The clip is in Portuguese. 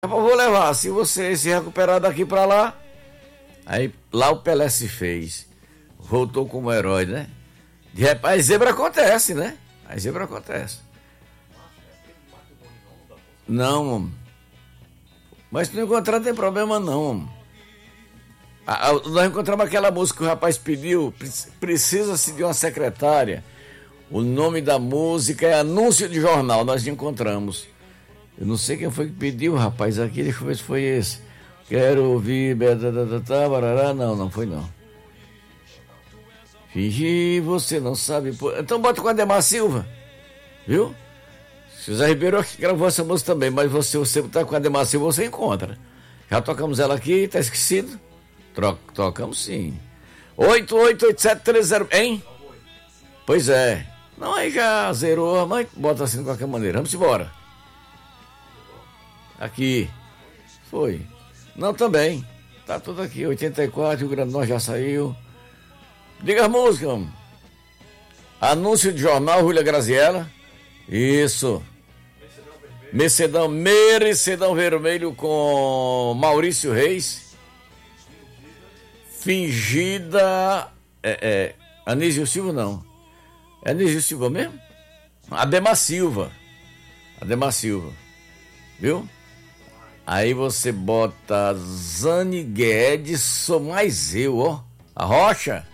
Eu vou levar, se você se recuperar daqui pra lá. Aí lá o Pelé se fez. Voltou como herói, né? De repente, a zebra acontece, né? A zebra acontece. Não, homem. Mas se não encontrar, não tem problema não, homem. Nós encontramos aquela música que o rapaz pediu. Precisa-se de uma secretária. O nome da música é Anúncio de Jornal. Nós encontramos. Eu não sei quem foi que pediu, rapaz, aqui. Deixa eu ver se foi esse. Quero ouvir. Não foi não. Fingir, você não sabe. Então bota com a Ademar Silva. Viu? José Ribeiro gravou essa música também, mas você tá com a Ademar Silva, você encontra. Já tocamos ela aqui, tá esquecido? Tocamos sim. 888730, hein? Pois é. Não, aí já zerou, mas bota assim de qualquer maneira. Vamos embora. Aqui. Foi. Não, também. Tá tudo aqui. 84, o Grande Norte já saiu. Diga a música, homem. Anúncio de jornal, Júlia Graziella. Isso. Merecedão Vermelho com Maurício Reis. Fingida. Anísio Silva, não. É Anísio Silva mesmo? Ademar Silva. Viu? Aí você bota Zane Guedes, sou mais eu, ó. A Rocha.